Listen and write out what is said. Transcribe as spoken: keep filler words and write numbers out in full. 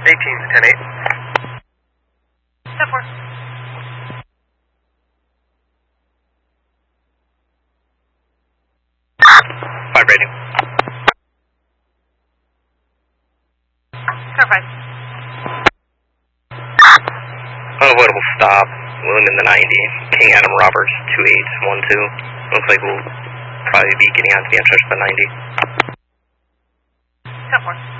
eighteens, ten eight. ten four. five rating. Car five. Unavoidable stop, William in the ninety, King Adam Roberts, two eight one two. Looks like we'll probably be getting onto the entrance of the ninety. ten four.